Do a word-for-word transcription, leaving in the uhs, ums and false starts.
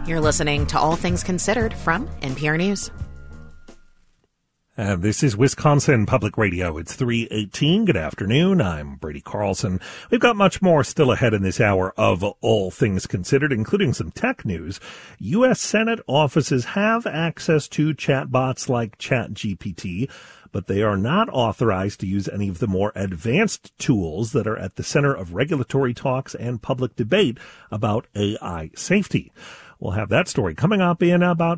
You're listening to All Things Considered from N P R News. Uh, this is Wisconsin Public Radio. It's three eighteen. Good afternoon. I'm Brady Carlson. We've got much more still ahead in this hour of All Things Considered, including some tech news. U S Senate offices have access to chatbots like ChatGPT, but they are not authorized to use any of the more advanced tools that are at the center of regulatory talks and public debate about A I safety. We'll have that story coming up in about